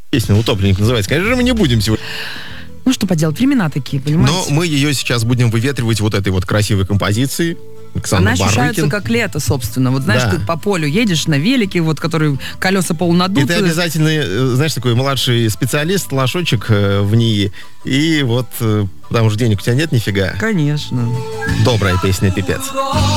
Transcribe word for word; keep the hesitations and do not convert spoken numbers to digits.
Песня «Утопленник» называется. Конечно же, мы не будем сегодня. Ну, что поделать, времена такие, понимаете? Но мы ее сейчас будем выветривать вот этой вот красивой композицией. Оксана Она Барыкин. ощущается как лето, собственно. Вот знаешь, Да. ты по полю едешь на велике, вот который колеса полунадуты. И ты обязательно, э, знаешь, такой младший специалист, лошочек э, в НИИ. И вот, э, потому что денег у тебя нет нифига. Конечно. Добрая песня, пипец.